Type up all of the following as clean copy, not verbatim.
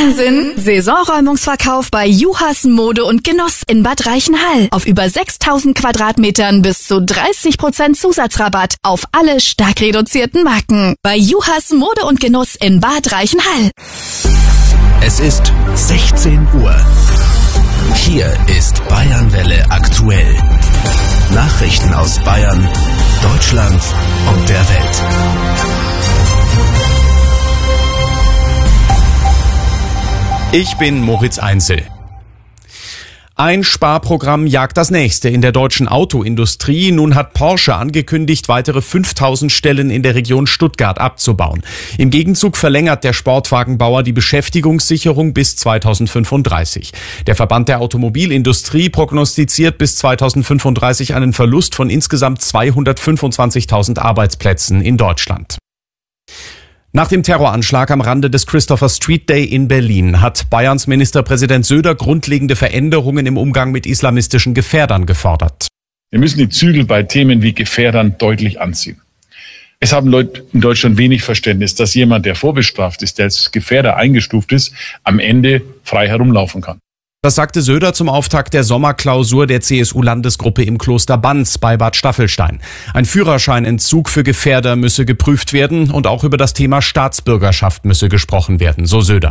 Wahnsinn! Saisonräumungsverkauf bei Juhas Mode und Genuss in Bad Reichenhall. Auf über 6000 Quadratmetern bis zu 30% Zusatzrabatt auf alle stark reduzierten Marken. Bei Juhas Mode und Genuss in Bad Reichenhall. Es ist 16 Uhr. Hier ist Bayernwelle aktuell. Nachrichten aus Bayern, Deutschland und der Welt. Ich bin Moritz Einzel. Ein Sparprogramm jagt das nächste in der deutschen Autoindustrie. Nun hat Porsche angekündigt, weitere 5000 Stellen in der Region Stuttgart abzubauen. Im Gegenzug verlängert der Sportwagenbauer die Beschäftigungssicherung bis 2035. Der Verband der Automobilindustrie prognostiziert bis 2035 einen Verlust von insgesamt 225.000 Arbeitsplätzen in Deutschland. Nach dem Terroranschlag am Rande des Christopher Street Day in Berlin hat Bayerns Ministerpräsident Söder grundlegende Veränderungen im Umgang mit islamistischen Gefährdern gefordert. Wir müssen die Zügel bei Themen wie Gefährdern deutlich anziehen. Es haben Leute in Deutschland wenig Verständnis, dass jemand, der vorbestraft ist, der als Gefährder eingestuft ist, am Ende frei herumlaufen kann. Das sagte Söder zum Auftakt der Sommerklausur der CSU-Landesgruppe im Kloster Banz bei Bad Staffelstein. Ein Führerscheinentzug für Gefährder müsse geprüft werden und auch über das Thema Staatsbürgerschaft müsse gesprochen werden, so Söder.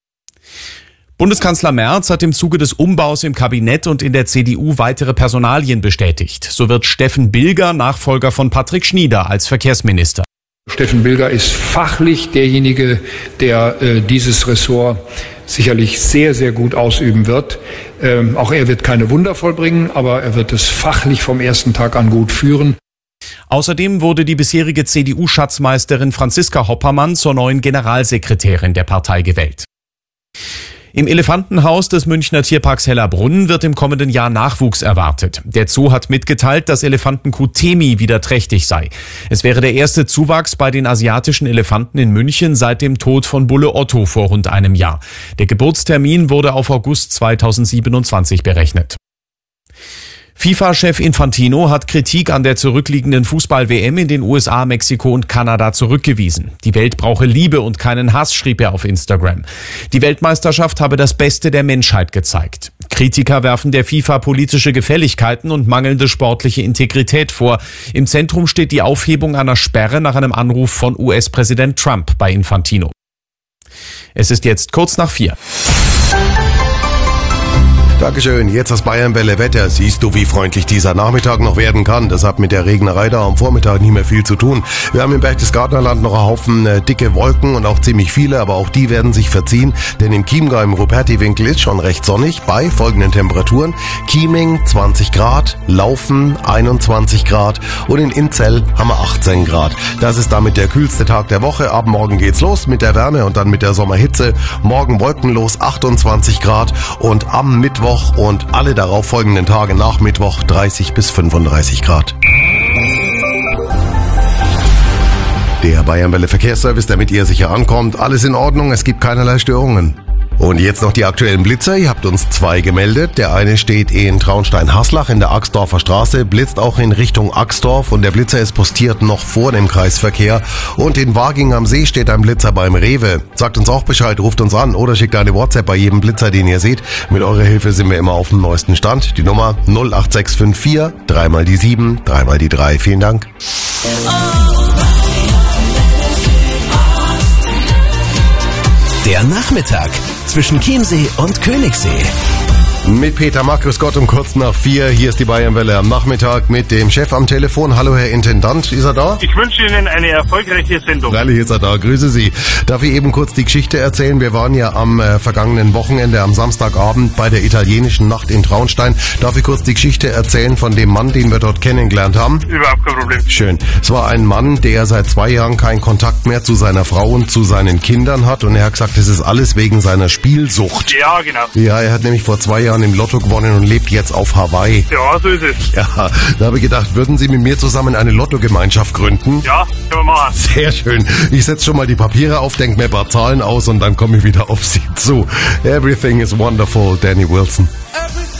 Bundeskanzler Merz hat im Zuge des Umbaus im Kabinett und in der CDU weitere Personalien bestätigt. So wird Steffen Bilger Nachfolger von Patrick Schnieder als Verkehrsminister. Steffen Bilger ist fachlich derjenige, der dieses Ressort sicherlich sehr, sehr gut ausüben wird. Auch er wird keine Wunder vollbringen, aber er wird es fachlich vom ersten Tag an gut führen. Außerdem wurde die bisherige CDU-Schatzmeisterin Franziska Hoppermann zur neuen Generalsekretärin der Partei gewählt. Im Elefantenhaus des Münchner Tierparks Hellerbrunn wird im kommenden Jahr Nachwuchs erwartet. Der Zoo hat mitgeteilt, dass Elefantenkuh Temi wieder trächtig sei. Es wäre der erste Zuwachs bei den asiatischen Elefanten in München seit dem Tod von Bulle Otto vor rund einem Jahr. Der Geburtstermin wurde auf August 2027 berechnet. FIFA-Chef Infantino hat Kritik an der zurückliegenden Fußball-WM in den USA, Mexiko und Kanada zurückgewiesen. Die Welt brauche Liebe und keinen Hass, schrieb er auf Instagram. Die Weltmeisterschaft habe das Beste der Menschheit gezeigt. Kritiker werfen der FIFA politische Gefälligkeiten und mangelnde sportliche Integrität vor. Im Zentrum steht die Aufhebung einer Sperre nach einem Anruf von US-Präsident Trump bei Infantino. Es ist jetzt kurz nach 4. Dankeschön, jetzt das Bayernwelle Wetter. Siehst du, wie freundlich dieser Nachmittag noch werden kann? Das hat mit der Regnerei da am Vormittag nicht mehr viel zu tun. Wir haben im Berchtesgadenerland noch einen Haufen dicke Wolken und auch ziemlich viele, aber auch die werden sich verziehen, denn im Chiemgau im Ruperti-Winkel ist schon recht sonnig bei folgenden Temperaturen. Chieming 20 Grad, Laufen 21 Grad und in Inzell haben wir 18 Grad. Das ist damit der kühlste Tag der Woche. Ab morgen geht's los mit der Wärme und dann mit der Sommerhitze. Morgen wolkenlos 28 Grad und am Mittwoch und alle darauf folgenden Tage nach Mittwoch 30 bis 35 Grad. Der Bayernwelle Verkehrsservice, damit ihr sicher ankommt. Alles in Ordnung, es gibt keinerlei Störungen. Und jetzt noch die aktuellen Blitzer. Ihr habt uns 2 gemeldet. Der eine steht in Traunstein-Haslach in der Axdorfer Straße, blitzt auch in Richtung Axdorf und der Blitzer ist postiert noch vor dem Kreisverkehr. Und in Waging am See steht ein Blitzer beim Rewe. Sagt uns auch Bescheid, ruft uns an oder schickt eine WhatsApp bei jedem Blitzer, den ihr seht. Mit eurer Hilfe sind wir immer auf dem neuesten Stand. Die Nummer 08654 3 mal die 7, 3 mal die 3. Vielen Dank. Der Nachmittag zwischen Chiemsee und Königssee. Mit Peter Mack, grüß Gott, um kurz nach 4. Hier ist die Bayernwelle am Nachmittag mit dem Chef am Telefon. Hallo, Herr Intendant, ist er da? Ich wünsche Ihnen eine erfolgreiche Sendung. Freilich ist er da, grüße Sie. Darf ich eben kurz die Geschichte erzählen? Wir waren ja am vergangenen Wochenende, am Samstagabend bei der italienischen Nacht in Traunstein. Darf ich kurz die Geschichte erzählen von dem Mann, den wir dort kennengelernt haben? Überhaupt kein Problem. Schön. Es war ein Mann, der seit 2 Jahren keinen Kontakt mehr zu seiner Frau und zu seinen Kindern hat und er hat gesagt, das ist alles wegen seiner Spielsucht. Ja, genau. Ja, er hat nämlich vor 2 Jahren im Lotto gewonnen und lebt jetzt auf Hawaii. Ja, so ist es. Ja, da habe ich gedacht, würden Sie mit mir zusammen eine Lottogemeinschaft gründen? Ja, können wir machen. Sehr schön. Ich setze schon mal die Papiere auf, denke mir ein paar Zahlen aus und dann komme ich wieder auf Sie zu. Everything is wonderful, Danny Wilson.